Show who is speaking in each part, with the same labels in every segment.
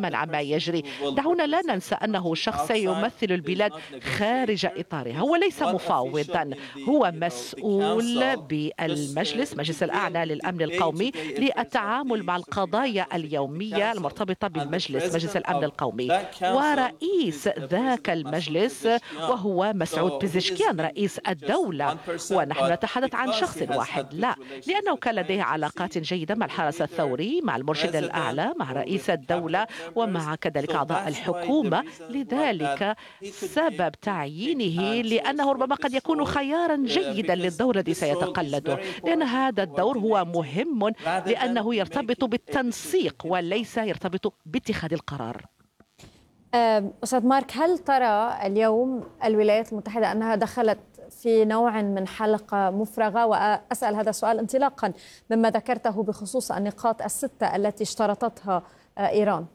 Speaker 1: تماما عما يجري. دعونا لا ننسى أنه شخص يمثل البلاد خارج إطارها، هو ليس مفاوضا، هو مسؤول بالمجلس، مجلس الأعلى للأمن القومي، للتعامل مع القضايا اليومية المرتبطة بالمجلس، مجلس الأمن القومي. ورئيس ذاك المجلس وهو مسعود بيزشكيان رئيس الدولة، ونحن نتحدث عن شخص واحد، لا، لأنه كان لديه علاقات جيدة مع الحرس الثوري، مع المرشد الأعلى، مع رئيس الدولة، ومع كذلك أعضاء الحكومة. لذلك سبب تعيينه لأنه ربما قد يكون خيارا جيدا للدور الذي سيتقلده، لأن هذا الدور هو مهم لأنه يرتبط بالتنسيق وليس يرتبط باتخاذ القرار.
Speaker 2: أستاذ مارك، هل ترى اليوم الولايات المتحدة أنها دخلت في نوع من حلقة مفرغة؟ وأسأل هذا السؤال انطلاقا مما ذكرته بخصوص النقاط الستة التي اشترطتها إيران.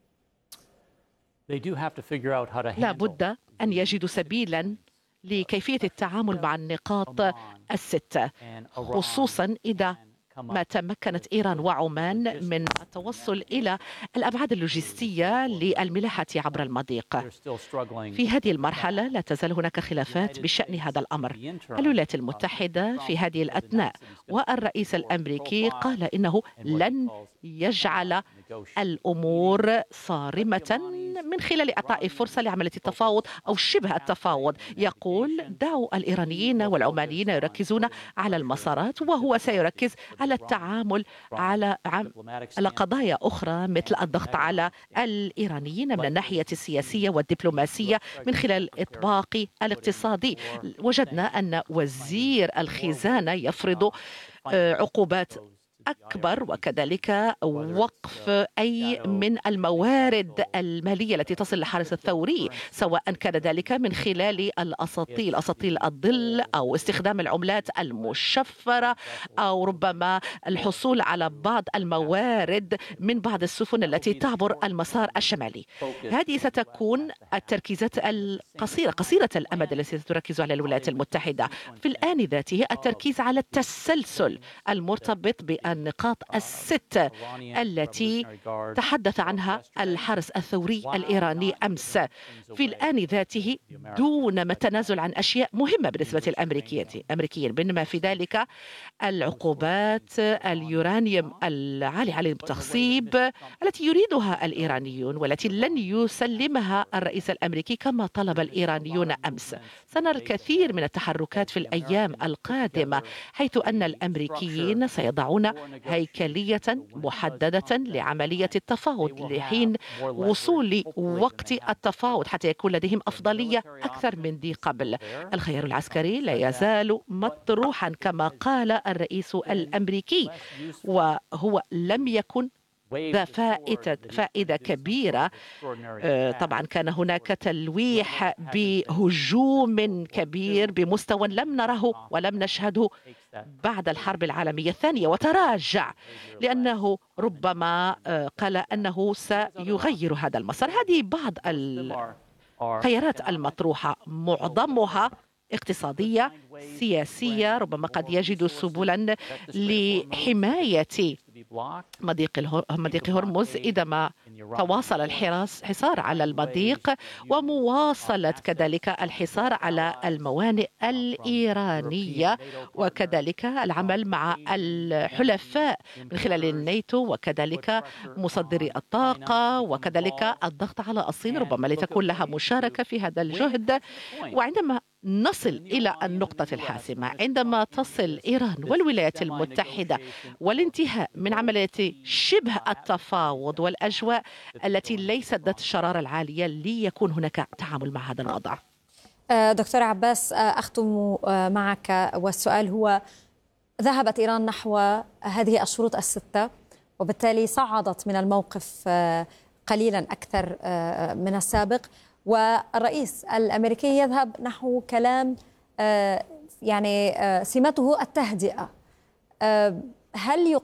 Speaker 1: لا بد أن يجدوا سبيلا لكيفية التعامل مع النقاط الستة، خصوصا إذا ما تمكنت إيران وعمان من التوصل إلى الأبعاد اللوجستية للملاحة عبر المضيق. في هذه المرحلة لا تزال هناك خلافات بشأن هذا الأمر. الولايات المتحدة في هذه الأثناء والرئيس الأمريكي قال إنه لن يجعل الأمور صارمة من خلال إعطاء فرصة لعملية التفاوض أو شبه التفاوض. يقول دعوا الإيرانيين والعمانيين يركزون على المسارات، وهو سيركز على التعامل على قضايا أخرى مثل الضغط على الإيرانيين من الناحية السياسية والدبلوماسية من خلال الإطباق الاقتصادي. وجدنا أن وزير الخزانة يفرض عقوبات أكبر، وكذلك وقف أي من الموارد المالية التي تصل للحرس الثوري، سواء كان ذلك من خلال أساطيل الظل أو استخدام العملات المشفرة أو ربما الحصول على بعض الموارد من بعض السفن التي تعبر المسار الشمالي. هذه ستكون التركيزات قصيرة الأمد التي ستركز على الولايات المتحدة. في الآن ذاته التركيز على التسلسل المرتبط النقاط الست التي تحدث عنها الحرس الثوري الإيراني أمس، في الآن ذاته دون ما التنازل عن أشياء مهمة بالنسبة للأمريكيين، بينما في ذلك العقوبات اليورانيوم العالي على التخصيب التي يريدها الإيرانيون والتي لن يسلمها الرئيس الأمريكي كما طلب الإيرانيون أمس. سنرى الكثير من التحركات في الأيام القادمة، حيث أن الأمريكيين سيضعون هيكلية محددة لعملية التفاوض لحين وصول وقت التفاوض حتى يكون لديهم أفضلية أكثر من ذي قبل. الخيار العسكري لا يزال مطروحا كما قال الرئيس الأمريكي، وهو لم يكن ذا فائدة كبيرة. طبعا كان هناك تلويح بهجوم كبير بمستوى لم نره ولم نشهده بعد الحرب العالمية الثانية، وتراجع لأنه ربما قال أنه سيغير هذا المسار. هذه بعض الخيارات المطروحة، معظمها اقتصادية سياسية، ربما قد يجد سبلا لحماية مضيق هرمز إذا ما تواصل الحصار على المضيق، ومواصلة كذلك الحصار على الموانئ الإيرانية، وكذلك العمل مع الحلفاء من خلال الناتو وكذلك مصدري الطاقة، وكذلك الضغط على الصين ربما لتكون لها مشاركة في هذا الجهد. وعندما نصل إلى النقطة الحاسمة، عندما تصل إيران والولايات المتحدة والانتهاء من عملية شبه التفاوض والأجواء التي ليست ذات الشرارة العالية، ليكون هناك تعامل مع هذا الوضع.
Speaker 2: دكتور عباس، أختم معك، والسؤال هو: ذهبت إيران نحو هذه الشروط الستة، وبالتالي صعدت من الموقف قليلا أكثر من السابق، والرئيس الأمريكي يذهب نحو كلام يعني سمته التهدئة. هل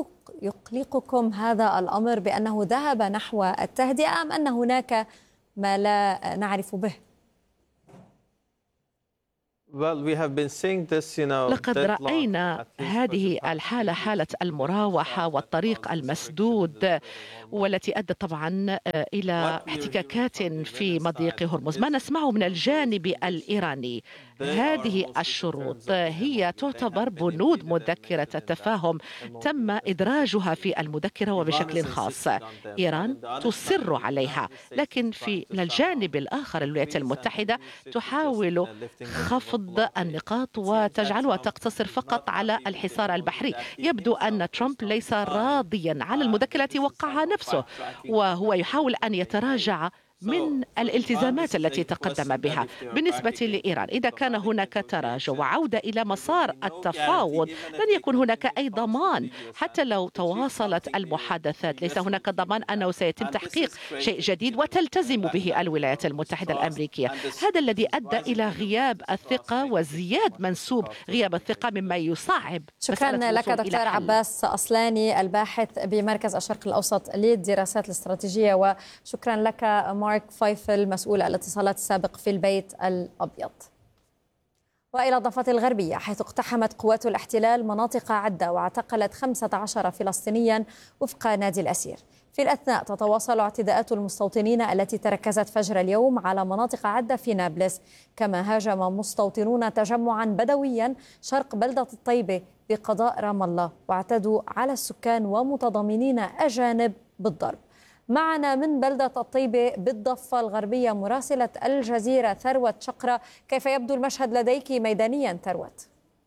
Speaker 2: يقلقكم هذا الأمر بأنه ذهب نحو التهدئة، أم أن هناك ما لا نعرف به؟
Speaker 1: لقد رأينا هذه الحالة، حالة المراوحة والطريق المسدود، والتي أدت طبعا إلى احتكاكات في مضيق هرمز. ما نسمعه من الجانب الإيراني هذه الشروط هي تعتبر بنود مذكرة التفاهم تم إدراجها في المذكرة وبشكل خاص. إيران تصر عليها، لكن من الجانب الآخر الولايات المتحدة تحاول خفض النقاط وتجعلها تقتصر فقط على الحصار البحري. يبدو أن ترامب ليس راضيا على المذكرة التي وقعها نفسه، وهو يحاول أن يتراجع من الالتزامات التي تقدم بها. بالنسبة لإيران، إذا كان هناك تراجع وعودة إلى مسار التفاوض، لن يكون هناك أي ضمان. حتى لو تواصلت المحادثات ليس هناك ضمان أنه سيتم تحقيق شيء جديد وتلتزم به الولايات المتحدة الأمريكية. هذا الذي أدى إلى غياب الثقة وزياد منسوب غياب الثقة، مما يصعب.
Speaker 2: شكرا لك دكتور عباس أصلاني، الباحث بمركز الشرق الأوسط للدراسات الاستراتيجية، وشكرا لك مارك فايفل مسؤول الاتصالات السابق في البيت الأبيض. وإلى الضفة الغربية، حيث اقتحمت قوات الاحتلال مناطق عدة واعتقلت 15 فلسطينيا وفق نادي الأسير. في الأثناء تتواصل اعتداءات المستوطنين التي تركزت فجر اليوم على مناطق عدة في نابلس، كما هاجم مستوطنون تجمعا بدويا شرق بلدة الطيبة بقضاء رام الله، واعتدوا على السكان ومتضامنين أجانب بالضرب. معنا من بلدة الطيبة بالضفة الغربية مراسلة الجزيرة ثروت شقرة. كيف يبدو المشهد لديك ميدانيا ثروت؟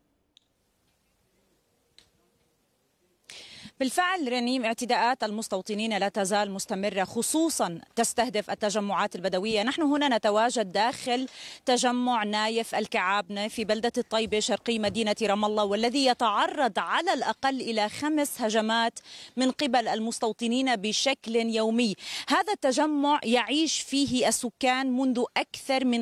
Speaker 3: بالفعل رنيم، اعتداءات المستوطنين لا تزال مستمرة، خصوصا تستهدف التجمعات البدوية. نحن هنا نتواجد داخل تجمع نايف الكعابنة في بلدة الطيبة شرقي مدينة رام الله، والذي يتعرض على الأقل إلى 5 هجمات من قبل المستوطنين بشكل يومي. هذا التجمع يعيش فيه السكان منذ أكثر من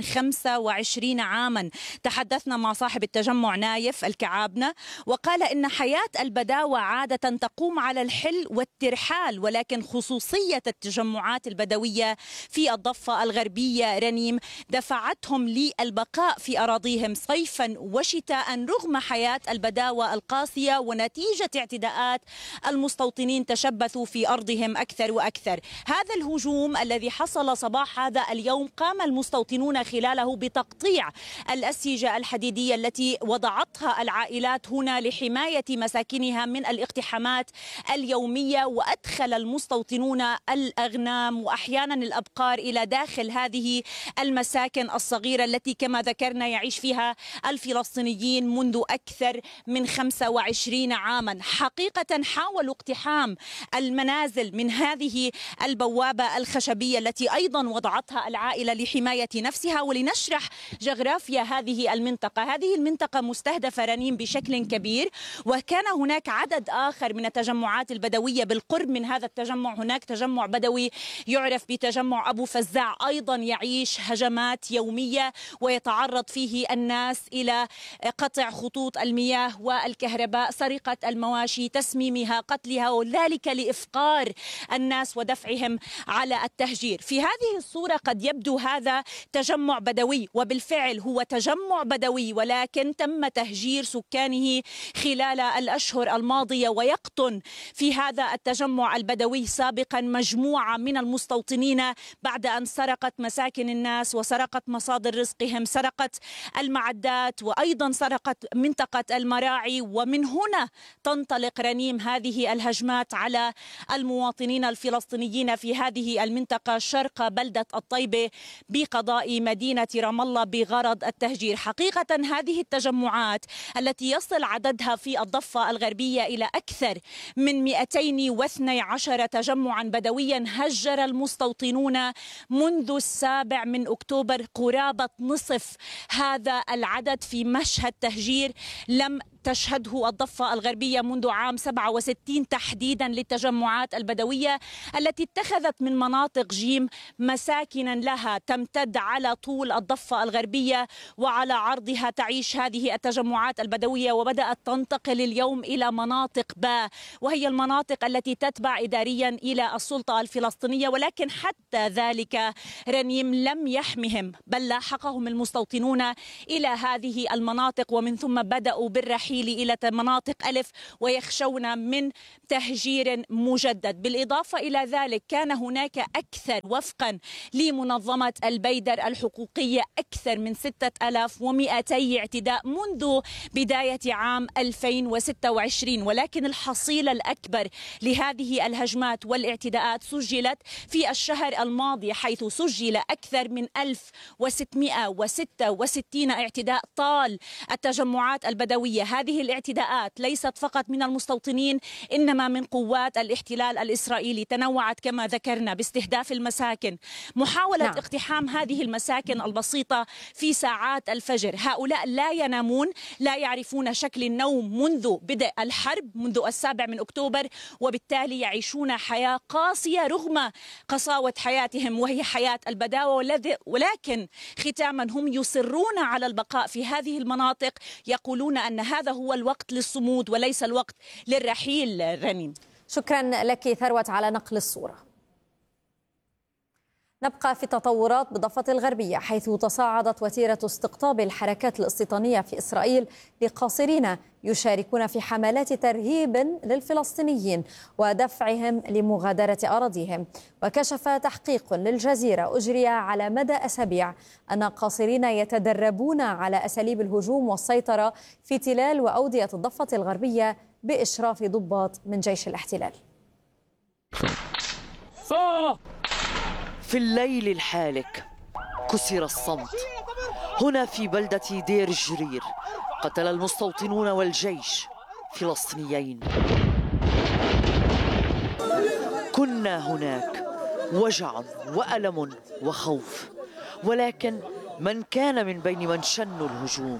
Speaker 3: 25 عاما. تحدثنا مع صاحب التجمع نايف الكعابنة، وقال إن حياة البداوة عادة تقوم على الحل والترحال، ولكن خصوصية التجمعات البدوية في الضفة الغربية رنيم دفعتهم للبقاء في أراضيهم صيفا وشتاء رغم حياة البداوة القاسية، ونتيجة اعتداءات المستوطنين تشبثوا في أرضهم أكثر وأكثر. هذا الهجوم الذي حصل صباح هذا اليوم قام المستوطنون خلاله بتقطيع الأسيجة الحديدية التي وضعتها العائلات هنا لحماية مساكنها من الاقتحامات اليومية، وأدخل المستوطنون الأغنام وأحيانا الأبقار إلى داخل هذه المساكن الصغيرة التي كما ذكرنا يعيش فيها الفلسطينيين منذ أكثر من 25 عاما. حقيقة حاولوا اقتحام المنازل من هذه البوابة الخشبية التي أيضا وضعتها العائلة لحماية نفسها. ولنشرح جغرافيا هذه المنطقة مستهدفة رنيم بشكل كبير، وكان هناك عدد آخر من التجمعات البدوية بالقرب من هذا التجمع. هناك تجمع بدوي يعرف بتجمع أبو فزاع أيضا يعيش هجمات يومية، ويتعرض فيه الناس إلى قطع خطوط المياه والكهرباء، سرقة المواشي، تسميمها، قتلها، وذلك لإفقار الناس ودفعهم على التهجير. في هذه الصورة قد يبدو هذا تجمع بدوي، وبالفعل هو تجمع بدوي، ولكن تم تهجير سكانه خلال الأشهر الماضية. ويقطن في هذا التجمع البدوي سابقا مجموعة من المستوطنين بعد أن سرقت مساكن الناس وسرقت مصادر رزقهم، سرقت المعدات وأيضا سرقت منطقة المراعي. ومن هنا تنطلق رنيم هذه الهجمات على المواطنين الفلسطينيين في هذه المنطقة شرق بلدة الطيبة بقضاء مدينة رام الله بغرض التهجير. حقيقة هذه التجمعات التي يصل عددها في الضفة الغربية إلى أكثر من 212 تجمعا بدويا هجر المستوطنون منذ 7 أكتوبر قرابة نصف هذا العدد في مشهد تهجير لم تشهده الضفة الغربية منذ عام 67 تحديدا للتجمعات البدوية التي اتخذت من مناطق جيم مساكنا لها تمتد على طول الضفة الغربية وعلى عرضها تعيش هذه التجمعات البدوية، وبدأت تنتقل اليوم إلى مناطق باء، وهي المناطق التي تتبع إداريا إلى السلطة الفلسطينية. ولكن حتى ذلك رنيم لم يحمهم، بل لاحقهم المستوطنون إلى هذه المناطق، ومن ثم بدأوا بالرحيل إلى مناطق ألف ويخشون من تهجير مجدد. بالإضافة إلى ذلك كان هناك أكثر، وفقا لمنظمة البيدر الحقوقية، أكثر من 6200 اعتداء منذ بداية عام 2026. ولكن الحصيلة الأكبر لهذه الهجمات والاعتداءات سجلت في الشهر الماضي، حيث سجل أكثر من 1666 اعتداء طال التجمعات البدوية. هذه الاعتداءات ليست فقط من المستوطنين، إنما من قوات الاحتلال الإسرائيلي، تنوعت كما ذكرنا باستهداف المساكن، محاولة اقتحام هذه المساكن البسيطة في ساعات الفجر. هؤلاء لا ينامون، لا يعرفون شكل النوم منذ بدء الحرب، منذ 7 أكتوبر، وبالتالي يعيشون حياة قاسية رغم قساوة حياتهم وهي حياة البداوة. ولكن ختاما هم يصرون على البقاء في هذه المناطق، يقولون أن هذا هو الوقت للصمود وليس الوقت للرحيل. رنيم،
Speaker 2: شكرا لك ثروت على نقل الصورة. نبقى في تطورات بالضفة الغربية، حيث تصاعدت وتيرة استقطاب الحركات الاستيطانية في إسرائيل لقاصرين يشاركون في حملات ترهيب للفلسطينيين ودفعهم لمغادرة أراضيهم. وكشف تحقيق للجزيرة أجري على مدى أسابيع أن قاصرين يتدربون على أساليب الهجوم والسيطرة في تلال وأودية الضفة الغربية بإشراف ضباط من جيش الاحتلال.
Speaker 4: في الليل الحالك كسر الصمت هنا في بلدة دير الجرير. قتل المستوطنون والجيش فلسطينيين. كنا هناك، وجع وألم وخوف، ولكن من كان من بين من شنوا الهجوم؟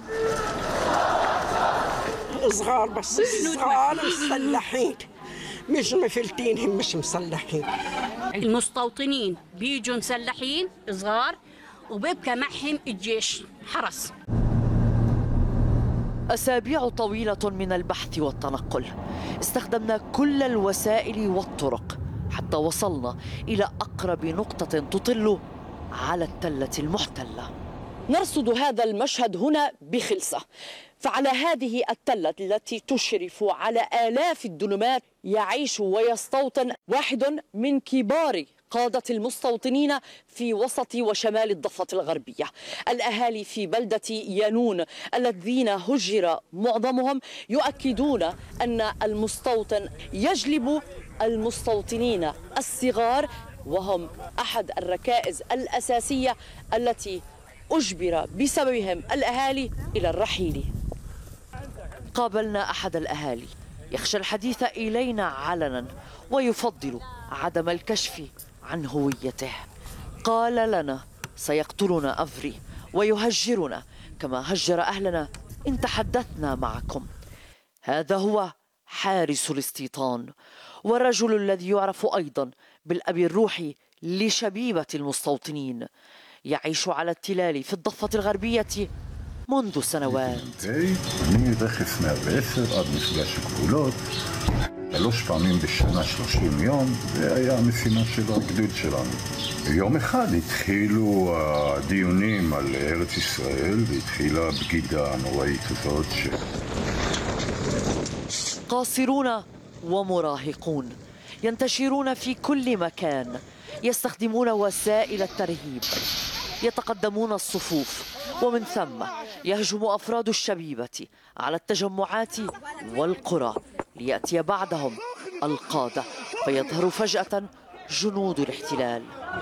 Speaker 5: صغار، بس صغار مسلحين، مش مفلتين، هم مش مسلحين.
Speaker 6: المستوطنين بيجوا مسلحين صغار وبيبقى معهم الجيش حرس.
Speaker 4: أسابيع طويلة من البحث والتنقل، استخدمنا كل الوسائل والطرق حتى وصلنا إلى أقرب نقطة تطل على التلة المحتلة. نرصد هذا المشهد هنا بخلصة، فعلى هذه التلة التي تشرف على آلاف الدنمات يعيش ويستوطن واحد من كبار قادة المستوطنين في وسط وشمال الضفة الغربية. الأهالي في بلدة يانون الذين هجر معظمهم يؤكدون أن المستوطن يجلب المستوطنين الصغار، وهم أحد الركائز الأساسية التي أجبر بسببهم الأهالي إلى الرحيل. قابلنا أحد الأهالي يخشى الحديث إلينا علنا ويفضل عدم الكشف عن هويته. قال لنا سيقتلنا أفري ويهجرنا كما هجر أهلنا إن تحدثنا معكم. هذا هو حارس الاستيطان، والرجل الذي يعرف أيضا بالأب الروحي لشبيبة المستوطنين، يعيش على التلال في الضفة الغربية منذ سنوات.
Speaker 7: אני רכס 110 עד מפגש הגבולות, 3 פעמים בשנה 30 יום, זה היה המשימה של הגדוד שלנו. יום אחד התחילו הדיונים על ארץ ישראל והתחילה הבגידה הנוראית הזאת
Speaker 4: قاصرون ومراهقون ينتشرون في كل مكان، يستخدمون وسائل الترهيب، يتقدمون الصفوف، ومن ثم يهجم أفراد الشبيبة على التجمعات والقرى ليأتي بعدهم القادة، فيظهر فجأة جنود الاحتلال.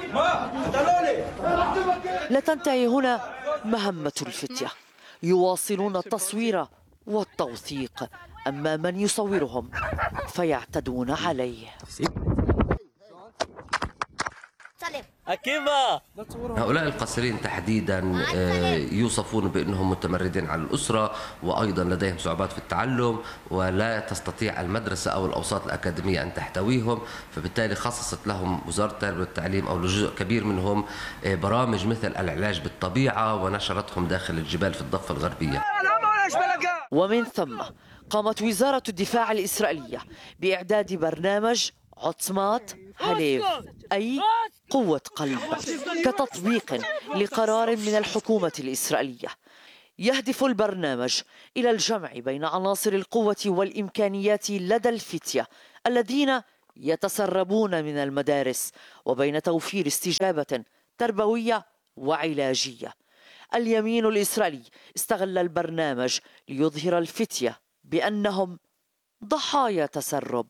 Speaker 4: لا تنتهي هنا مهمة الفتية، يواصلون التصوير والتوثيق، أما من يصورهم فيعتدون عليه.
Speaker 8: هؤلاء القاصرين تحديدا يوصفون بأنهم متمردين على الأسرة، وأيضا لديهم صعوبات في التعلم، ولا تستطيع المدرسة أو الأوساط الأكاديمية أن تحتويهم، فبالتالي خصصت لهم وزارة التربية والتعليم أو لجزء كبير منهم برامج مثل العلاج بالطبيعة، ونشرتهم داخل الجبال في الضفة الغربية.
Speaker 4: ومن ثم قامت وزارة الدفاع الإسرائيلية بإعداد برنامج عطمات هليف، أي قوة قلب، كتطبيق لقرار من الحكومة الإسرائيلية. يهدف البرنامج إلى الجمع بين عناصر القوة والإمكانيات لدى الفتية الذين يتسربون من المدارس، وبين توفير استجابة تربوية وعلاجية. اليمين الإسرائيلي استغل البرنامج ليظهر الفتية بأنهم ضحايا تسرب.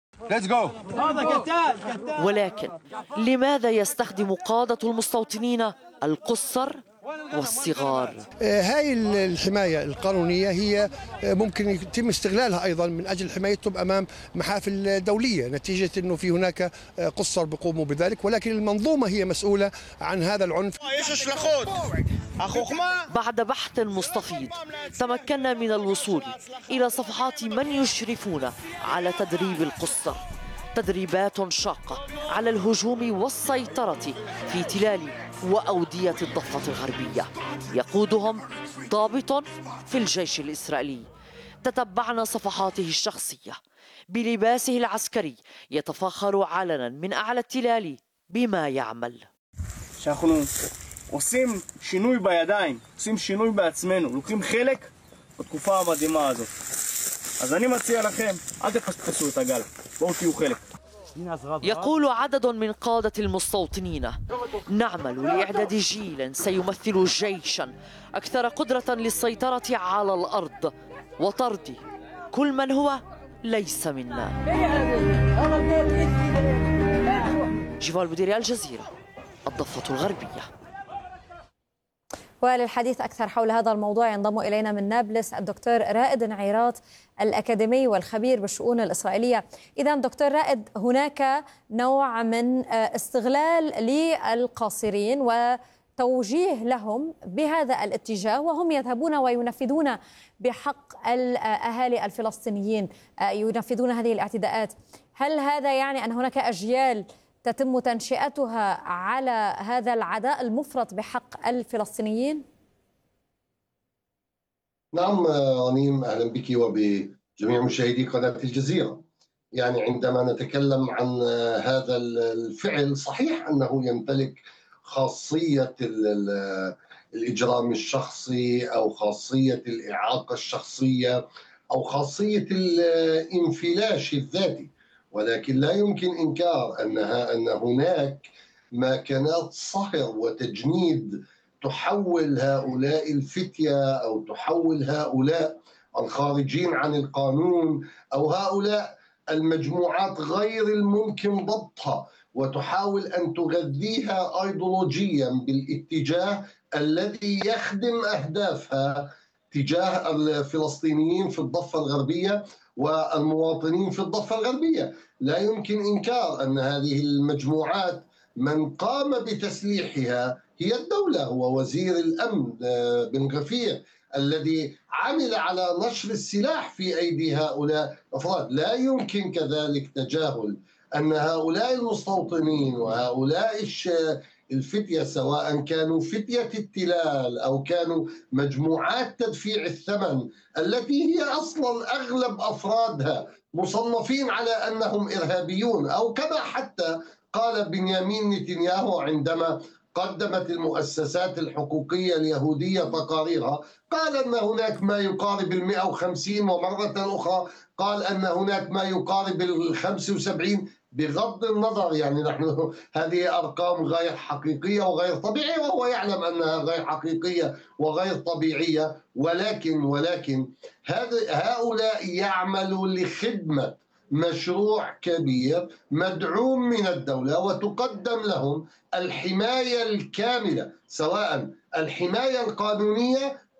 Speaker 4: ولكن لماذا يستخدم قادة المستوطنين القُصّر والصغار؟
Speaker 9: هاي الحماية القانونية هي ممكن يتم استغلالها أيضا من أجل حمايتهم أمام محافل دولية، نتيجة أنه في هناك قُصّر بيقوموا بذلك، ولكن المنظومة هي مسؤولة عن هذا العنف.
Speaker 4: بعد بحث مستفيض تمكنا من الوصول إلى صفحات من يشرفون على تدريب القُصّر، تدريبات شاقة على الهجوم والسيطرة في تلال وأودية الضفة الغربية، يقودهم ضابط في الجيش الإسرائيلي. تتبعنا صفحاته الشخصية بلباسه العسكري، يتفاخر علنا من أعلى التلال بما يعمل.
Speaker 10: שאנחנו עושים שינוי בידיים, עושים שינוי בעצמנו, לוקחים חלק בתקופה המדהימה הזאת. אז אני מציע לכם, אל תפספסו את הגל, בואו תהיו חלק.
Speaker 4: يقول عدد من قادة المستوطنين: نعمل لإعداد جيل سيمثل جيشا أكثر قدرة للسيطرة على الأرض وطرد كل من هو ليس منا. جيفال بوديري، الجزيرة، الضفة الغربية.
Speaker 2: وللحديث أكثر حول هذا الموضوع ينضم إلينا من نابلس الدكتور رائد نعيرات، الأكاديمي والخبير بالشؤون الإسرائيلية. إذن دكتور رائد، هناك نوع من استغلال للقاصرين وتوجيه لهم بهذا الاتجاه، وهم يذهبون وينفذون بحق الأهالي الفلسطينيين، ينفذون هذه الاعتداءات. هل هذا يعني أن هناك أجيال تتم تنشئتها على هذا العداء المفرط بحق الفلسطينيين؟
Speaker 11: نعم رنيم، أهلا بك وبجميع مشاهدي قناة الجزيرة. يعني عندما نتكلم عن هذا الفعل، صحيح أنه يمتلك خاصية الإجرام الشخصي أو خاصية الإعاقة الشخصية أو خاصية الانفلاش الذاتي، ولكن لا يمكن إنكار أن هناك ماكنات صهر وتجنيد تحول هؤلاء الفتية أو تحول هؤلاء الخارجين عن القانون أو هؤلاء المجموعات غير الممكن ضبطها، وتحاول أن تغذيها أيديولوجيا بالاتجاه الذي يخدم أهدافها تجاه الفلسطينيين في الضفة الغربية والمواطنين في الضفة الغربية. لا يمكن إنكار أن هذه المجموعات من قام بتسليحها هي الدولة، هو وزير الأمن بن غفير الذي عمل على نشر السلاح في أيدي هؤلاء الأفراد. لا يمكن كذلك تجاهل أن هؤلاء المستوطنين وهؤلاء الفتية، سواء كانوا فتية التلال أو كانوا مجموعات تدفيع الثمن التي هي أصلا أغلب أفرادها مصنفين على أنهم إرهابيون، أو كما حتى قال بنيامين نتنياهو عندما قدمت المؤسسات الحقوقية اليهودية تقاريرها، قال أن هناك ما يقارب 150، ومرة أخرى قال أن هناك ما يقارب 75. بغض النظر، يعني نحن هذه أرقام غير حقيقية وغير طبيعية، وهو يعلم أنها غير حقيقية وغير طبيعية، ولكن هؤلاء يعملوا لخدمة مشروع كبير مدعوم من الدولة، وتقدم لهم الحماية الكاملة، سواء الحماية القانونية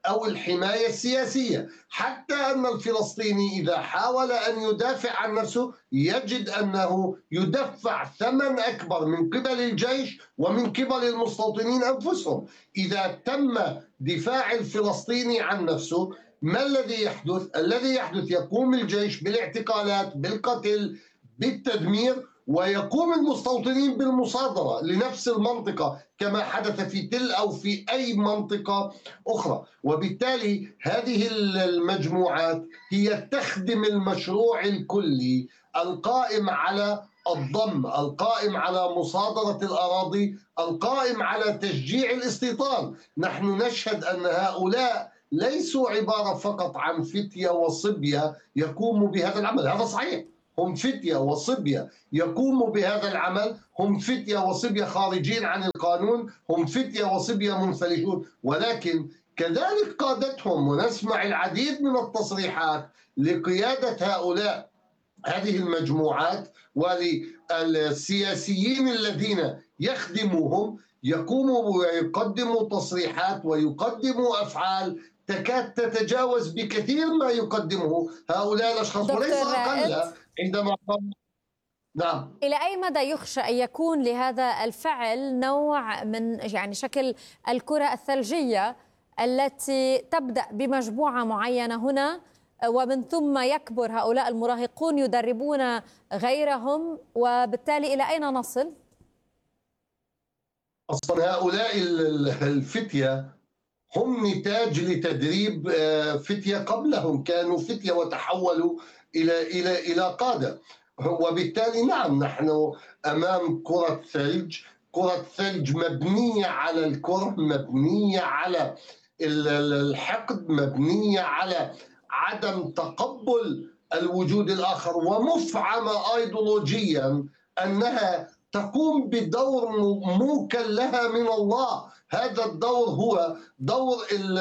Speaker 11: أو الحماية السياسية، حتى أن الفلسطيني إذا حاول أن يدافع عن نفسه يجد أنه يدفع ثمن أكبر من قبل الجيش ومن قبل المستوطنين أنفسهم. إذا تم دفاع الفلسطيني عن نفسه، ما الذي يحدث؟ الذي يحدث يقوم الجيش بالاعتقالات، بالقتل، بالتدمير، ويقوم المستوطنين بالمصادرة لنفس المنطقة كما حدث في تل أو في أي منطقة أخرى. وبالتالي هذه المجموعات هي تخدم المشروع الكلي القائم على الضم، القائم على مصادرة الأراضي، القائم على تشجيع الاستيطان. نحن نشهد أن هؤلاء ليسوا عبارة فقط عن فتية وصبية يقوموا بهذا العمل، هذا صحيح، هم فتية وصبية يقوموا بهذا العمل، هم فتية وصبية خارجين عن القانون، هم فتية وصبية منفلتون، ولكن كذلك قادتهم. ونسمع العديد من التصريحات لقيادة هذه المجموعات وللسياسيين الذين يخدموهم، يقوموا ويقدموا تصريحات ويقدموا أفعال تكاد تتجاوز بكثير ما يقدمه هؤلاء الأشخاص، وليس أقل. عندما نعم،
Speaker 2: إلى أي مدى يخشى أن يكون لهذا الفعل نوع من شكل الكرة الثلجية التي تبدأ بمجموعة معينة هنا ومن ثم يكبر هؤلاء المراهقون يدربون غيرهم، وبالتالي إلى أين نصل؟
Speaker 11: أصلا هؤلاء الفتية هم نتاج لتدريب فتية قبلهم، كانوا فتية وتحولوا إلى قادة. وبالتالي نعم، نحن أمام كرة ثلج مبنية على الكره، مبنية على الحقد، مبنية على عدم تقبل الوجود الآخر، ومفعمة أيديولوجيا أنها تقوم بدور موكل لها من الله. هذا الدور هو دور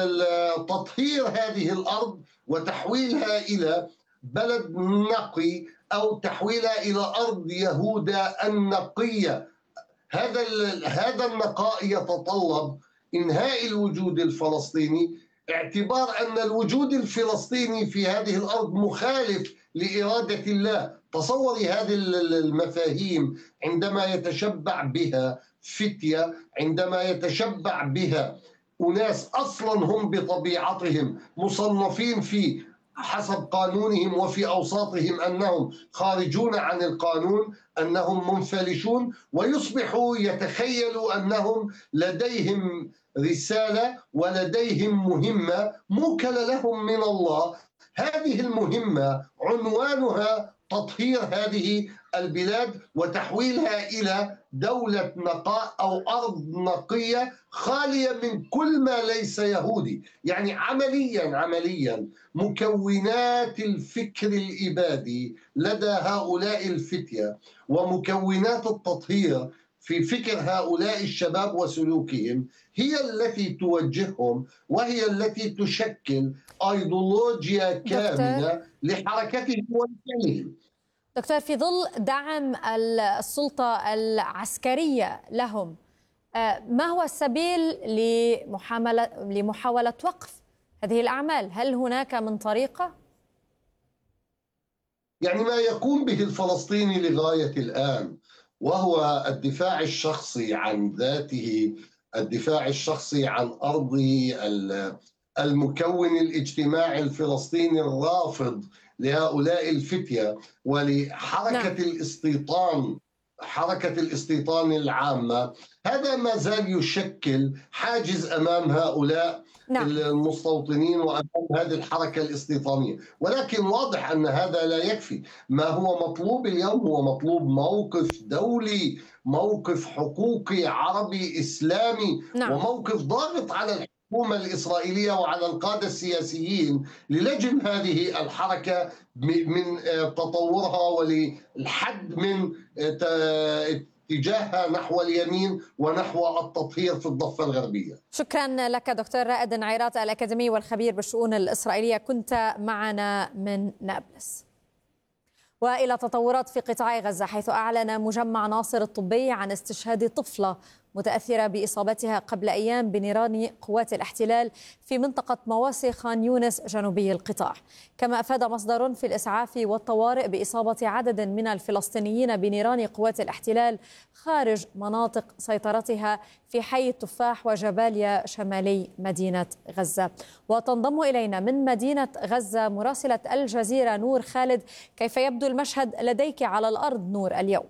Speaker 11: تطهير هذه الأرض وتحويلها إلى بلد نقي أو تحويلها إلى أرض يهوذا النقية. هذا النقاء يتطلب إنهاء الوجود الفلسطيني، اعتبار أن الوجود الفلسطيني في هذه الأرض مخالف لإرادة الله. تصوري هذه المفاهيم عندما يتشبع بها فتية، عندما يتشبع بها أناس أصلا هم بطبيعتهم مصنفين في حسب قانونهم وفي أوساطهم أنهم خارجون عن القانون، أنهم منفلشون، ويصبحوا يتخيلوا أنهم لديهم رسالة ولديهم مهمة موكلة لهم من الله. هذه المهمة عنوانها تطهير هذه البلاد وتحويلها إلى دولة نقاء أو أرض نقية خالية من كل ما ليس يهودي. يعني عمليا مكونات الفكر الإبادي لدى هؤلاء الفتية ومكونات التطهير في فكر هؤلاء الشباب وسلوكهم هي التي توجههم، وهي التي تشكل أيديولوجيا كاملة لحركتهم ولفعلهم.
Speaker 2: دكتور، في ظل دعم السلطة العسكرية لهم، ما هو السبيل لمحاولة وقف هذه الأعمال؟ هل هناك من طريقة؟
Speaker 11: يعني ما يقوم به الفلسطيني لغاية الآن وهو الدفاع الشخصي عن ذاته، الدفاع الشخصي عن أرضه، المكون الاجتماعي الفلسطيني الرافض لهؤلاء الفتية ولحركة الاستيطان، حركة الاستيطان العامة. هذا ما زال يشكل حاجز أمام هؤلاء المستوطنين وأمام هذه الحركة الاستيطانية. ولكن واضح أن هذا لا يكفي. ما هو مطلوب اليوم هو مطلوب موقف دولي، موقف حقوقي عربي إسلامي، وموقف ضاغط على الحكومة الإسرائيلية وعلى القادة السياسيين للجم هذه الحركة من تطورها وللحد من اتجاهها نحو اليمين ونحو التطهير في الضفة الغربية.
Speaker 2: شكرا لك دكتور رائد نعيرات، الأكاديمي والخبير بالشؤون الإسرائيلية، كنت معنا من نابلس. وإلى تطورات في قطاع غزة، حيث أعلن مجمع ناصر الطبي عن استشهاد طفلة متأثرة بإصابتها قبل أيام بنيران قوات الاحتلال في منطقة مواصي خان يونس جنوبي القطاع. كما أفاد مصدر في الإسعاف والطوارئ بإصابة عدد من الفلسطينيين بنيران قوات الاحتلال خارج مناطق سيطرتها في حي التفاح وجباليا شمالي مدينة غزة. وتنضم إلينا من مدينة غزة مراسلة الجزيرة نور خالد. كيف يبدو المشهد لديك على الأرض نور اليوم؟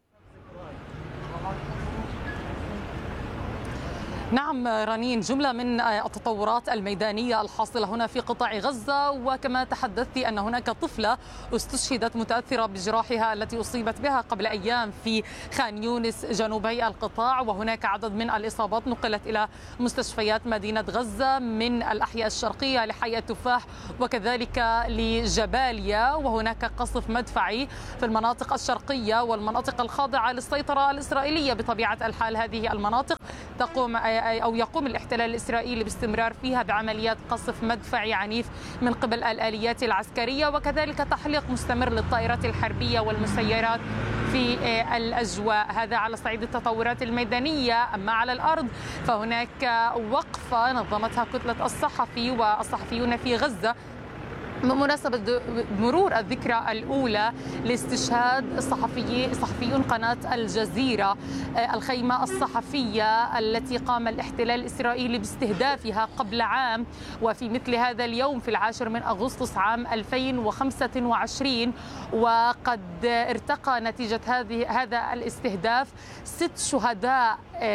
Speaker 12: نعم رنين، جملة من التطورات الميدانية الحاصلة هنا في قطاع غزة، وكما تحدثت أن هناك طفلة استشهدت متأثرة بجراحها التي أصيبت بها قبل أيام في خان يونس جنوبي القطاع، وهناك عدد من الإصابات نقلت إلى مستشفيات مدينة غزة من الأحياء الشرقية لحي التفاح وكذلك لجباليا، وهناك قصف مدفعي في المناطق الشرقية والمناطق الخاضعة للسيطرة الإسرائيلية. بطبيعة الحال هذه المناطق يقوم الاحتلال الإسرائيلي باستمرار فيها بعمليات قصف مدفعي عنيف من قبل الآليات العسكرية، وكذلك تحليق مستمر للطائرات الحربية والمسيرات في الأجواء. هذا على صعيد التطورات الميدانية. أما على الأرض فهناك وقفة نظمتها كتلة الصحفي والصحفيون في غزة بمناسبة مرور الذكرى الأولى لاستشهاد صحفيون قناة الجزيرة، الخيمة الصحفية التي قام الاحتلال الإسرائيلي باستهدافها قبل عام، وفي مثل هذا اليوم في 10 من أغسطس عام 2025. وقد ارتقى نتيجة هذا الاستهداف 6 شهداء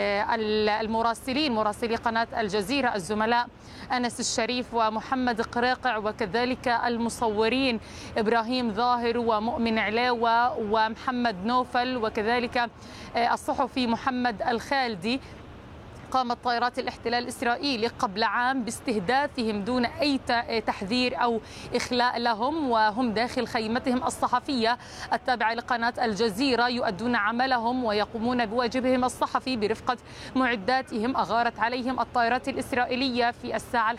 Speaker 12: مراسلي قناة الجزيرة الزملاء أنس الشريف ومحمد قريقع، وكذلك المصورين إبراهيم ظاهر ومؤمن علاوة ومحمد نوفل، وكذلك الصحفي محمد الخالدي. قامت طائرات الاحتلال الإسرائيلي قبل عام باستهدافهم دون أي تحذير أو إخلاء لهم، وهم داخل خيمتهم الصحفية التابعة لقناة الجزيرة يؤدون عملهم ويقومون بواجبهم الصحفي برفقة معداتهم. أغارت عليهم الطائرات الإسرائيلية في الساعة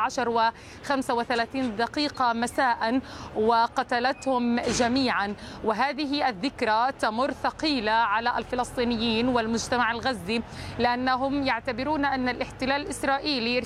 Speaker 12: 11:35 مساء وقتلتهم جميعا. وهذه الذكرى تمر ثقيلة على الفلسطينيين والمجتمع الغزي، لأنهم يعتبرون أن الاحتلال الإسرائيلي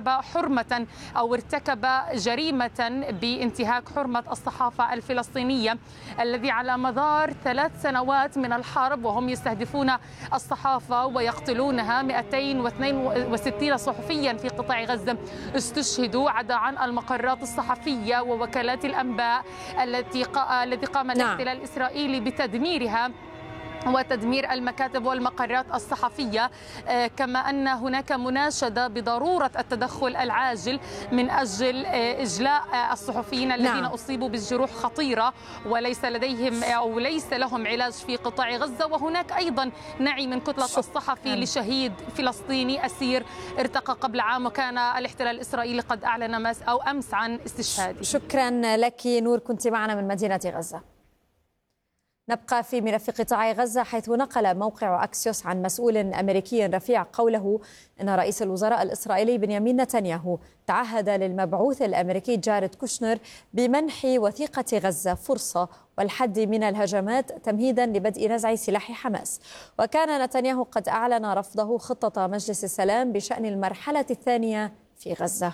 Speaker 12: ارتكب جريمة بانتهاك حرمة الصحافة الفلسطينية، الذي على مدار 3 سنوات من الحرب وهم يستهدفون الصحافة ويقتلونها. 262 صحفيا في قطاع غزة استشهدوا، عدا عن المقرات الصحفية ووكالات الأنباء التي قام الاحتلال الإسرائيلي بتدميرها وتدمير المكاتب والمقرات الصحفية. كما أن هناك مناشدة بضرورة التدخل العاجل من أجل إجلاء الصحفيين الذين أصيبوا بالجروح خطيرة وليس لديهم أو ليس لهم علاج في قطاع غزة. وهناك أيضا نعي من كتلة الصحفي لشهيد فلسطيني أسير ارتقى قبل عام، وكان الاحتلال الإسرائيلي قد أعلن أمس عن استشهاده.
Speaker 2: شكرا لك نور، كنت معنا من مدينة غزة. نبقى في ملف قطاع غزة، حيث نقل موقع أكسيوس عن مسؤول أمريكي رفيع قوله إن رئيس الوزراء الإسرائيلي بنيامين نتنياهو تعهد للمبعوث الأمريكي جاريد كوشنر بمنح وثيقة غزة فرصة والحد من الهجمات تمهيدا لبدء نزع سلاح حماس. وكان نتنياهو قد أعلن رفضه خطة مجلس السلام بشأن المرحلة الثانية في غزة.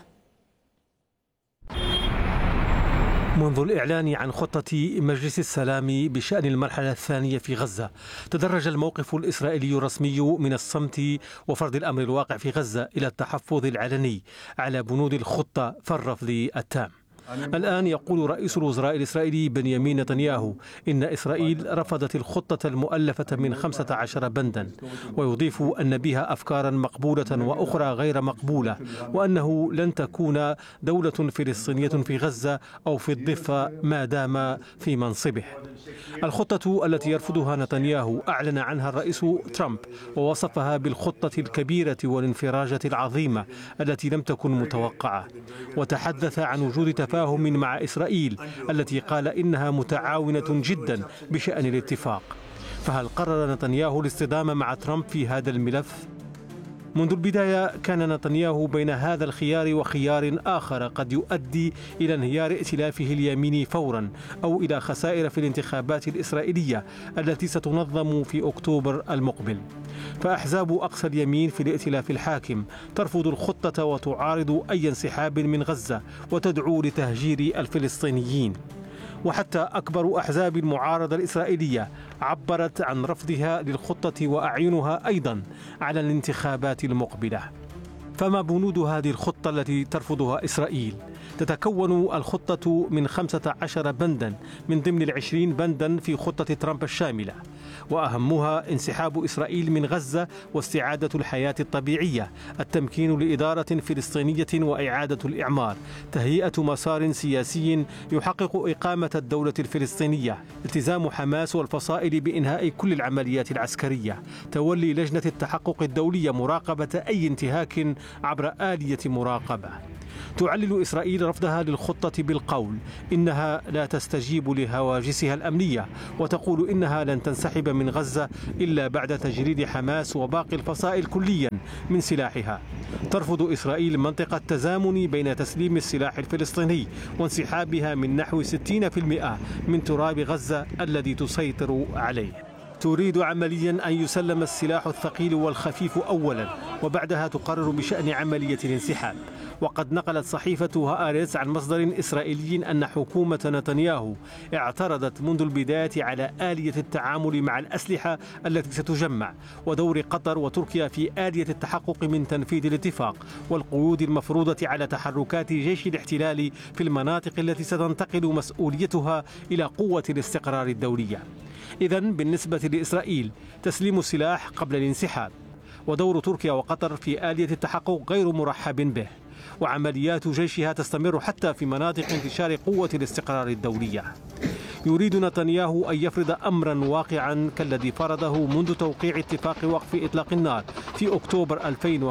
Speaker 13: منذ الإعلان عن خطة مجلس السلام بشأن المرحلة الثانية في غزة، تدرج الموقف الإسرائيلي الرسمي من الصمت وفرض الأمر الواقع في غزة إلى التحفظ العلني على بنود الخطة فالرفض التام. الآن يقول رئيس الوزراء الإسرائيلي بنيامين نتنياهو إن إسرائيل رفضت الخطة المؤلفة من 15 بندا، ويضيف أن بها أفكارا مقبولة وأخرى غير مقبولة، وأنه لن تكون دولة فلسطينية في غزة أو في الضفة ما دام في منصبه. الخطة التي يرفضها نتنياهو أعلن عنها الرئيس ترامب ووصفها بالخطة الكبيرة والانفراجة العظيمة التي لم تكن متوقعة، وتحدث عن وجود تفاهم مع إسرائيل التي قال إنها متعاونة جدا بشأن الاتفاق. فهل قرر نتنياهو الاصطدام مع ترامب في هذا الملف؟ منذ البداية كان نتنياهو بين هذا الخيار وخيار آخر قد يؤدي إلى انهيار ائتلافه اليميني فورا أو إلى خسائر في الانتخابات الإسرائيلية التي ستنظم في أكتوبر المقبل. فأحزاب أقصى اليمين في الائتلاف الحاكم ترفض الخطة وتعارض أي انسحاب من غزة وتدعو لتهجير الفلسطينيين. وحتى أكبر أحزاب المعارضة الإسرائيلية عبرت عن رفضها للخطة وأعينها أيضا على الانتخابات المقبلة. فما بنود هذه الخطة التي ترفضها إسرائيل؟ تتكون الخطة من 15 بندا من ضمن 20 بندا في خطة ترامب الشاملة، وأهمها انسحاب إسرائيل من غزة واستعادة الحياة الطبيعية، التمكين لإدارة فلسطينية وإعادة الإعمار، تهيئة مسار سياسي يحقق إقامة الدولة الفلسطينية، التزام حماس والفصائل بإنهاء كل العمليات العسكرية، تولي لجنة التحقق الدولية مراقبة أي انتهاك عبر آلية مراقبة. تعلل إسرائيل رفضها للخطة بالقول إنها لا تستجيب لهواجسها الأمنية، وتقول إنها لن تنسحب من غزة إلا بعد تجريد حماس وباقي الفصائل كليا من سلاحها. ترفض إسرائيل منطق التزامن بين تسليم السلاح الفلسطيني وانسحابها من نحو 60% من تراب غزة الذي تسيطر عليه. تريد عمليا أن يسلم السلاح الثقيل والخفيف أولا، وبعدها تقرر بشأن عملية الانسحاب. وقد نقلت صحيفة هآرتس عن مصدر إسرائيلي أن حكومة نتنياهو اعترضت منذ البداية على آلية التعامل مع الأسلحة التي ستجمع، ودور قطر وتركيا في آلية التحقق من تنفيذ الاتفاق، والقيود المفروضة على تحركات جيش الاحتلال في المناطق التي ستنتقل مسؤوليتها إلى قوة الاستقرار الدولية. إذن بالنسبة لإسرائيل تسليم السلاح قبل الانسحاب، ودور تركيا وقطر في آلية التحقق غير مرحب به، وعمليات جيشها تستمر حتى في مناطق انتشار قوة الاستقرار الدولية. يريد نتنياهو أن يفرض أمرا واقعا كالذي فرضه منذ توقيع اتفاق وقف إطلاق النار في أكتوبر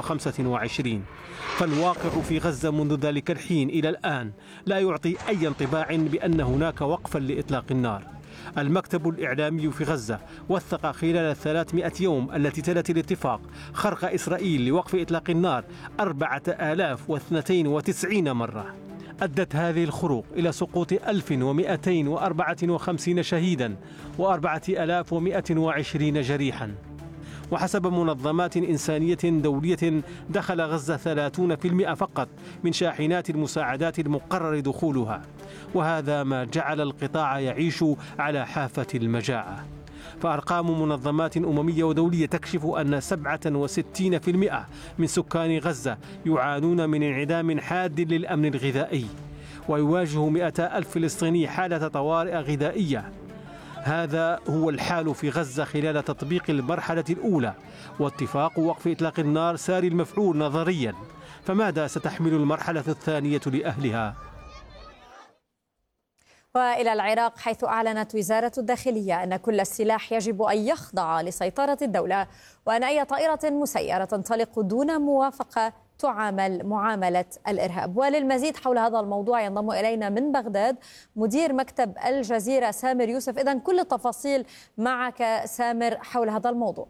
Speaker 13: 2025. فالواقع في غزة منذ ذلك الحين إلى الآن لا يعطي أي انطباع بأن هناك وقفا لإطلاق النار. المكتب الإعلامي في غزة وثق خلال 300 يوم التي تلت الاتفاق خرق إسرائيل لوقف إطلاق النار 4092 مرة. أدت هذه الخروق إلى سقوط 1254 شهيدا و4120 جريحا. وحسب منظمات إنسانية دولية دخل غزة 30% فقط من شاحنات المساعدات المقرر دخولها، وهذا ما جعل القطاع يعيش على حافة المجاعة. فأرقام منظمات أممية ودولية تكشف أن 67% من سكان غزة يعانون من انعدام حاد للأمن الغذائي، ويواجه 200,000 فلسطيني حالة طوارئ غذائية. هذا هو الحال في غزة خلال تطبيق المرحلة الأولى، واتفاق وقف إطلاق النار ساري المفعول نظريا. فماذا ستحمل المرحلة الثانية لأهلها؟
Speaker 2: وإلى العراق، حيث أعلنت وزارة الداخلية أن كل السلاح يجب أن يخضع لسيطرة الدولة، وأن أي طائرة مسيرة تنطلق دون موافقة تعامل معاملة الإرهاب. وللمزيد حول هذا الموضوع ينضم إلينا من بغداد مدير مكتب الجزيرة سامر يوسف. إذن كل التفاصيل معك سامر حول هذا الموضوع.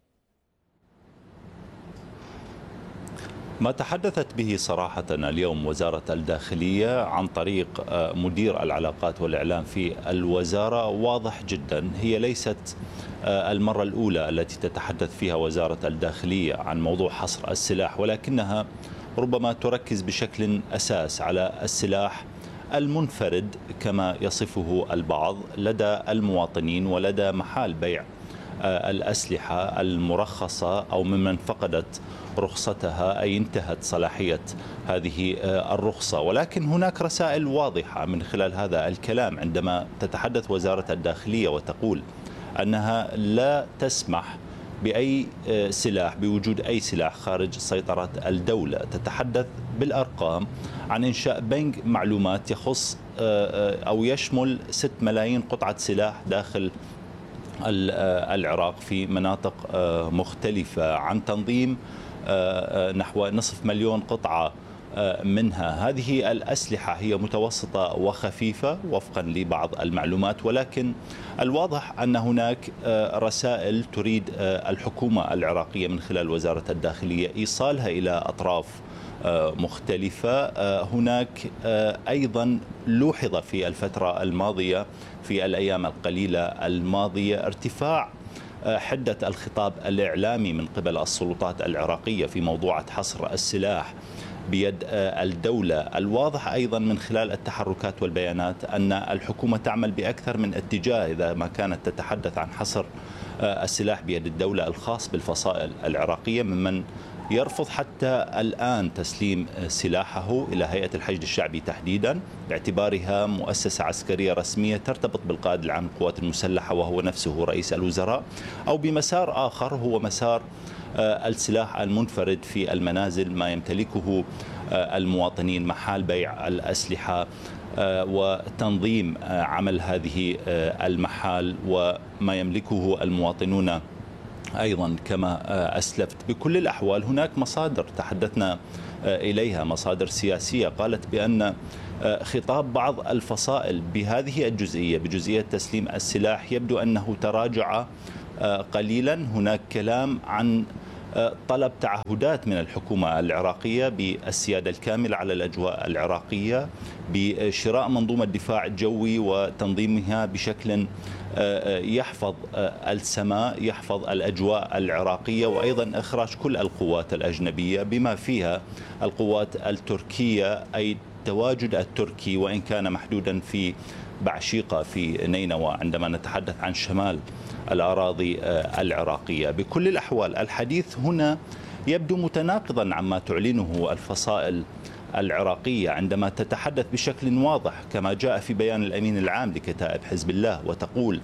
Speaker 14: ما تحدثت به صراحة اليوم وزارة الداخلية عن طريق مدير العلاقات والإعلام في الوزارة واضح جدا. هي ليست المرة الأولى التي تتحدث فيها وزارة الداخلية عن موضوع حصر السلاح، ولكنها ربما تركز بشكل أساس على السلاح المنفرد كما يصفه البعض لدى المواطنين ولدى محال بيع الأسلحة المرخصة أو ممن فقدت رخصتها أي انتهت صلاحية هذه الرخصة. ولكن هناك رسائل واضحة من خلال هذا الكلام عندما تتحدث وزارة الداخلية وتقول أنها لا تسمح بأي سلاح، بوجود أي سلاح خارج سيطرة الدولة. تتحدث بالأرقام عن إنشاء بنك معلومات يخص أو يشمل 6 ملايين قطعة سلاح داخل العراق في مناطق مختلفة، عن تنظيم نحو 500,000 قطعة منها. هذه الأسلحة هي متوسطة وخفيفة وفقا لبعض المعلومات، ولكن الواضح أن هناك رسائل تريد الحكومة العراقية من خلال وزارة الداخلية إيصالها إلى أطراف مختلفة. هناك أيضا لوحظ في الفترة الماضية في الأيام القليلة الماضية ارتفاع حدة الخطاب الإعلامي من قبل السلطات العراقية في موضوع حصر السلاح بيد الدولة. الواضح أيضا من خلال التحركات والبيانات أن الحكومة تعمل بأكثر من اتجاه إذا ما كانت تتحدث عن حصر السلاح بيد الدولة الخاص بالفصائل العراقية، ممن يرفض حتى الآن تسليم سلاحه إلى هيئة الحشد الشعبي تحديدا باعتبارها مؤسسة عسكرية رسمية ترتبط بالقائد العام للقوات المسلحة وهو نفسه رئيس الوزراء، أو بمسار آخر هو مسار السلاح المنفرد في المنازل، ما يمتلكه المواطنين محال بيع الأسلحة وتنظيم عمل هذه المحال وما يملكه المواطنون. أيضا كما أسلفت بكل الأحوال هناك مصادر تحدثنا إليها، مصادر سياسية قالت بأن خطاب بعض الفصائل بهذه الجزئية بجزئية تسليم السلاح يبدو أنه تراجع قليلا. هناك كلام عن طلب تعهدات من الحكومة العراقية بالسيادة الكاملة على الأجواء العراقية، بشراء منظومة دفاع الجوي وتنظيمها بشكل يحفظ السماء، يحفظ الأجواء العراقية، وأيضا إخراج كل القوات الأجنبية بما فيها القوات التركية، أي التواجد التركي وإن كان محدودا في بعشيقة في نينوى عندما نتحدث عن شمال الأراضي العراقية. بكل الأحوال الحديث هنا يبدو متناقضا عما تعلنه الفصائل العراقية عندما تتحدث بشكل واضح كما جاء في بيان الأمين العام لكتائب حزب الله وتقول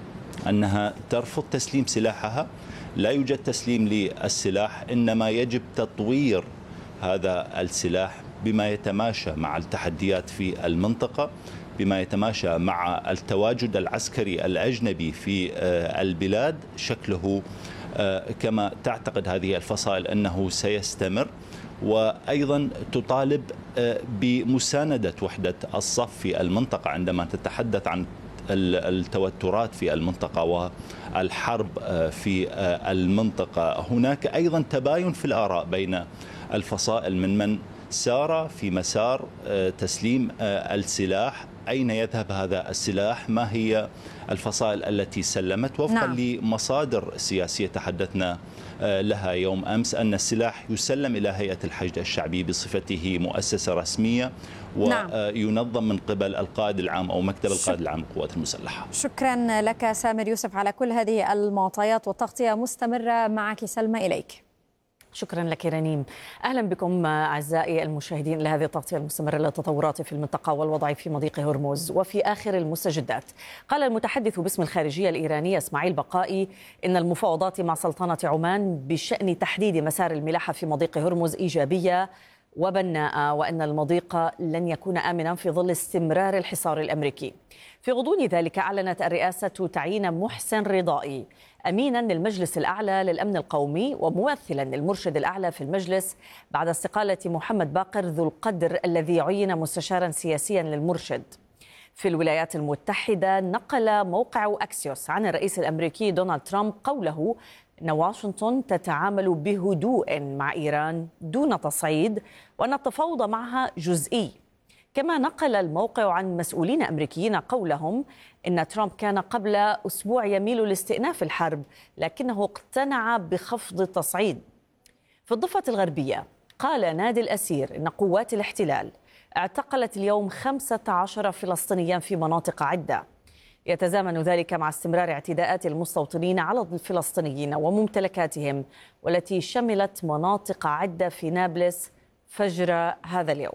Speaker 14: أنها ترفض تسليم سلاحها. لا يوجد تسليم للسلاح، إنما يجب تطوير هذا السلاح بما يتماشى مع التحديات في المنطقة، بما يتماشى مع التواجد العسكري الأجنبي في البلاد. شكله كما تعتقد هذه الفصائل أنه سيستمر، وأيضا تطالب بمساندة وحدة الصف في المنطقة عندما تتحدث عن التوترات في المنطقة والحرب في المنطقة. هناك أيضا تباين في الآراء بين الفصائل من سار في مسار تسليم السلاح. أين يذهب هذا السلاح؟ ما هي الفصائل التي سلمت؟ وفقا لمصادر سياسية تحدثنا لها يوم أمس أن السلاح يسلم إلى هيئة الحشد الشعبي بصفته مؤسسة رسمية وينظم من قبل القائد العام أو مكتب القائد العام للقوات المسلحة.
Speaker 2: شكرا لك سامر يوسف على كل هذه المعطيات، والتغطية مستمرة معك سلمى. إليك.
Speaker 15: شكرا لك رنيم. أهلا بكم أعزائي المشاهدين لهذه التغطية المستمرة للتطورات في المنطقة والوضع في مضيق هرمز. وفي آخر المستجدات قال المتحدث باسم الخارجية الإيرانية إسماعيل بقائي إن المفاوضات مع سلطنة عمان بشأن تحديد مسار الملاحة في مضيق هرمز إيجابية وبناءة، وأن المضيق لن يكون آمنا في ظل استمرار الحصار الأمريكي. في غضون ذلك أعلنت الرئاسة تعيين محسن رضائي أمينا للمجلس الأعلى للأمن القومي وممثلا للمرشد الأعلى في المجلس بعد استقالة محمد باقر ذو القدر الذي عين مستشارا سياسيا للمرشد. في الولايات المتحدة نقل موقع أكسيوس عن الرئيس الأمريكي دونالد ترامب قوله أن واشنطن تتعامل بهدوء مع إيران دون تصعيد وأن التفاوض معها جزئي. كما نقل الموقع عن مسؤولين أمريكيين قولهم إن ترامب كان قبل أسبوع يميل لاستئناف الحرب لكنه اقتنع بخفض التصعيد. في الضفة الغربية قال نادي الأسير إن قوات الاحتلال اعتقلت اليوم 15 فلسطينيا في مناطق عدة. يتزامن ذلك مع استمرار اعتداءات المستوطنين على الفلسطينيين وممتلكاتهم، والتي شملت مناطق عدة في نابلس فجر هذا اليوم.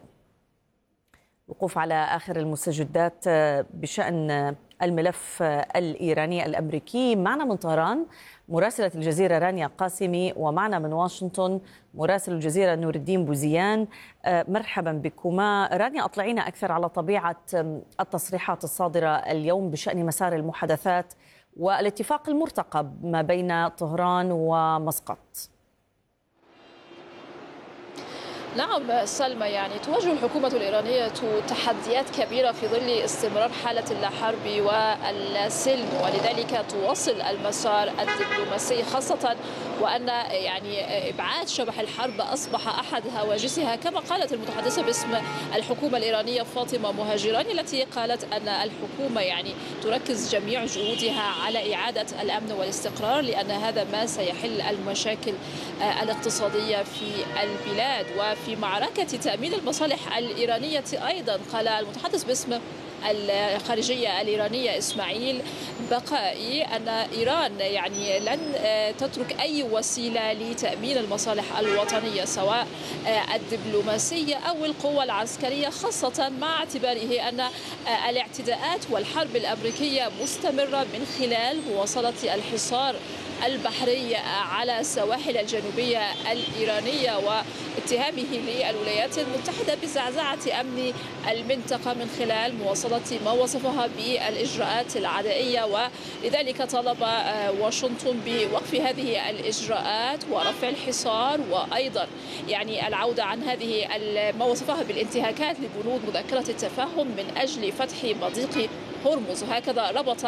Speaker 15: وقوف على آخر المستجدات بشأن الملف الإيراني الأمريكي. معنا من طهران مراسلة الجزيرة رانيا قاسمي، ومعنا من واشنطن مراسل الجزيرة نور الدين بوزيان. مرحبا بكما. رانيا، أطلعينا أكثر على طبيعة التصريحات الصادرة اليوم بشأن مسار المحادثات والاتفاق المرتقب ما بين طهران ومسقط.
Speaker 16: نعم سلمى، يعني تواجه الحكومة الإيرانية تحديات كبيرة في ظل استمرار حالة اللاحرب والسلم، ولذلك تواصل المسار الدبلوماسي، خاصة وأن يعني إبعاد شبح الحرب أصبح أحد هواجسها، كما قالت المتحدثة باسم الحكومة الإيرانية فاطمة مهاجراني، التي قالت أن الحكومة يعني تركز جميع جهودها على إعادة الأمن والاستقرار، لأن هذا ما سيحل المشاكل الاقتصادية في البلاد. وفي معركة تأمين المصالح الإيرانية أيضا قال المتحدث باسم الخارجية الإيرانية إسماعيل بقائي أن إيران يعني لن تترك أي وسيلة لتأمين المصالح الوطنية سواء الدبلوماسية أو القوة العسكرية، خاصة مع اعتباره أن الاعتداءات والحرب الأمريكية مستمرة من خلال مواصلة الحصار البحري على السواحل الجنوبية الإيرانية واتهامه للولايات المتحدة بزعزعة أمن المنطقة من خلال مواصلة ما وصفها بالإجراءات العدائية، ولذلك طلب واشنطن بوقف هذه الإجراءات ورفع الحصار، وأيضا يعني العودة عن هذه ما وصفها بالانتهاكات لبنود مذكرة التفاهم من أجل فتح مضيق هرمز. هكذا ربط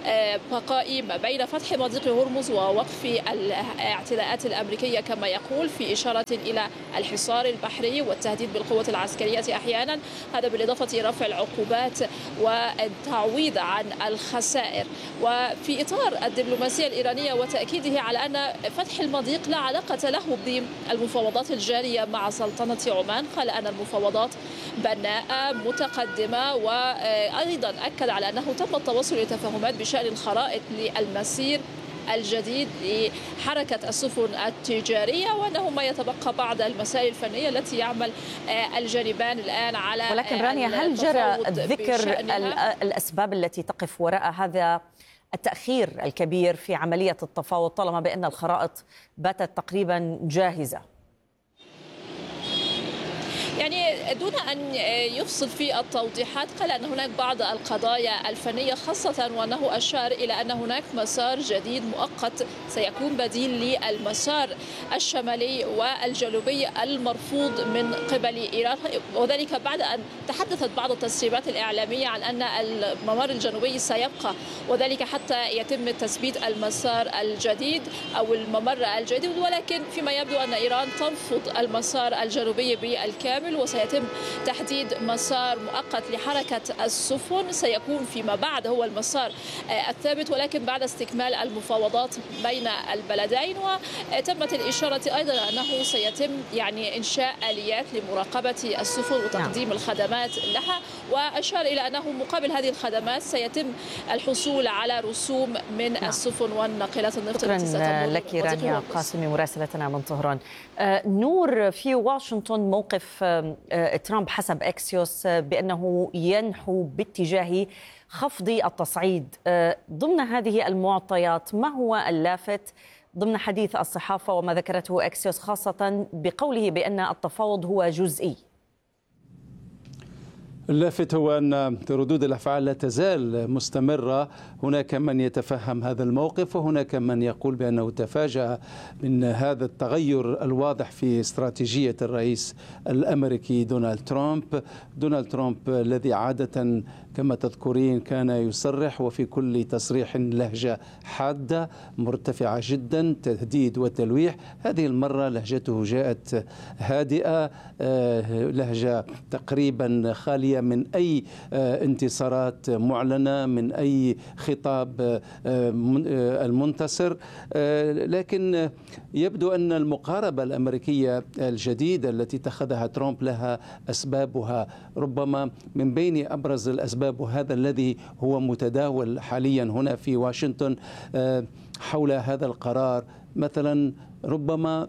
Speaker 16: بقائي ما بين فتح مضيق هرمز ووقف الاعتداءات الأمريكية كما يقول، في إشارة إلى الحصار البحري والتهديد بالقوة العسكرية أحيانا، هذا بالإضافة إلى رفع العقوبات والتعويض عن الخسائر. وفي إطار الدبلوماسية الإيرانية وتأكيده على أن فتح المضيق لا علاقة له بالمفاوضات الجارية مع سلطنة عمان، قال أن المفاوضات بناءة متقدمة، وأيضا أكد على أنه تم التوصل لتفاهمات بشأن الخرائط للمسير الجديد لحركة السفن التجارية، وأنه ما يتبقى بعض المسائل الفنية التي يعمل الجانبان الآن على.
Speaker 15: ولكن رانيا، هل جرى ذكر الأسباب التي تقف وراء هذا التأخير الكبير في عملية التفاوض طالما بأن الخرائط باتت تقريبا جاهزة؟
Speaker 16: يعني دون أن يفصل في التوضيحات قال أن هناك بعض القضايا الفنية، خاصة وأنه أشار إلى أن هناك مسار جديد مؤقت سيكون بديل للمسار الشمالي والجنوبي المرفوض من قبل إيران، وذلك بعد أن تحدثت بعض التسريبات الإعلامية عن أن الممر الجنوبي سيبقى، وذلك حتى يتم تثبيت المسار الجديد أو الممر الجديد، ولكن فيما يبدو أن إيران ترفض المسار الجنوبي بالكامل، وسيتم تحديد مسار مؤقت لحركة السفن سيكون فيما بعد هو المسار الثابت، ولكن بعد استكمال المفاوضات بين البلدين. وتمت الإشارة أيضا أنه سيتم يعني إنشاء آليات لمراقبة السفن وتقديم الخدمات لها، وأشار إلى أنه مقابل هذه الخدمات سيتم الحصول على رسوم من السفن والناقلات النفط التي ستمر.
Speaker 15: شكرا لك رانيا قاسمي مراسلتنا من طهران. نور، في واشنطن موقف ترامب حسب أكسيوس بأنه ينحو باتجاه خفض التصعيد. ضمن هذه المعطيات ما هو اللافت ضمن حديث الصحافة وما ذكرته أكسيوس، خاصة بقوله بأن التفاوض هو جزئي؟
Speaker 17: اللافت هو أن ردود الأفعال لا تزال مستمرة. هناك من يتفهم هذا الموقف، وهناك من يقول بأنه تفاجأ من هذا التغير الواضح في استراتيجية الرئيس الأمريكي دونالد ترامب الذي عادة كما تذكرين كان يصرح وفي كل تصريح لهجة حادة مرتفعة جدا، تهديد وتلويح. هذه المرة لهجته جاءت هادئة، لهجة تقريبا خالية من أي انتصارات معلنة، من أي خطاب المنتصر. لكن يبدو أن المقاربة الأمريكية الجديدة التي اتخذها ترامب لها أسبابها، ربما من بين أبرز الأسباب وهذا الذي هو متداول حاليا هنا في واشنطن حول هذا القرار، مثلا ربما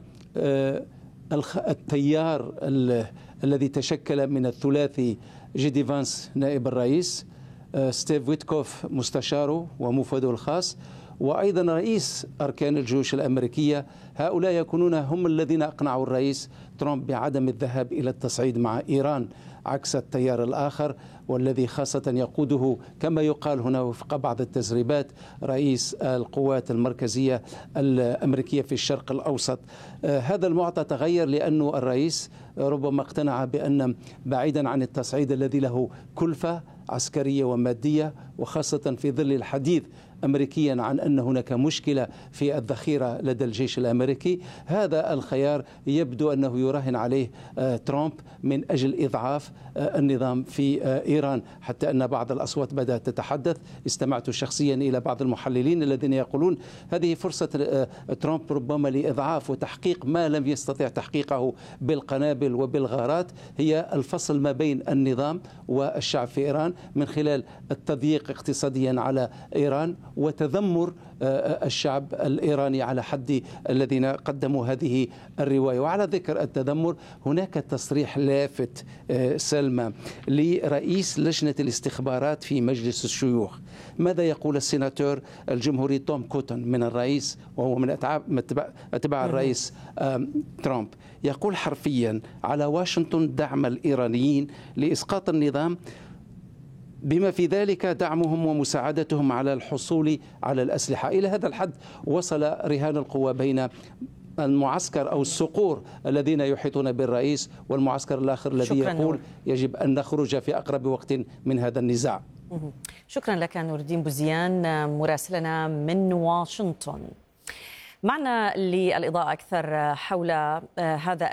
Speaker 17: التيار الذي تشكل من الثلاثي جي دي فانس نائب الرئيس، ستيف ويتكوف مستشاره ومفوده الخاص، وأيضا رئيس أركان الجيوش الأمريكية. هؤلاء يكونون هم الذين أقنعوا الرئيس ترامب بعدم الذهاب إلى التصعيد مع إيران، عكس التيار الآخر والذي خاصة يقوده كما يقال هنا وفق بعض التسريبات رئيس القوات المركزية الأمريكية في الشرق الأوسط. هذا المعطى تغير لأن الرئيس ربما اقتنع بأن بعيدا عن التصعيد الذي له كلفة عسكرية ومادية، وخاصة في ظل الحديث أمريكيا عن أن هناك مشكلة في الذخيرة لدى الجيش الأمريكي، هذا الخيار يبدو أنه يراهن عليه ترامب من أجل إضعاف النظام في إيران، حتى أن بعض الأصوات بدأت تتحدث. استمعت شخصيا إلى بعض المحللين الذين يقولون هذه فرصة ترامب ربما لإضعاف وتحقيق ما لم يستطع تحقيقه بالقنابل وبالغارات، هي الفصل ما بين النظام والشعب في إيران من خلال التضييق اقتصاديا على إيران وتذمر الشعب الإيراني على حد الذين قدموا هذه الرواية. وعلى ذكر التذمر، هناك تصريح لافت سلمى لرئيس لجنة الاستخبارات في مجلس الشيوخ. ماذا يقول السيناتور الجمهوري توم كوتون من الرئيس، وهو من أتباع الرئيس ترامب؟ يقول حرفيا: على واشنطن دعم الإيرانيين لإسقاط النظام، بما في ذلك دعمهم ومساعدتهم على الحصول على الأسلحة. إلى هذا الحد وصل رهان القوى بين المعسكر أو الصقور الذين يحيطون بالرئيس والمعسكر الآخر الذي يقول يجب أن نخرج في أقرب وقت من هذا النزاع.
Speaker 15: شكرا لك نور الدين بوزيان مراسلنا من واشنطن. معنا للإضاءة أكثر حول هذا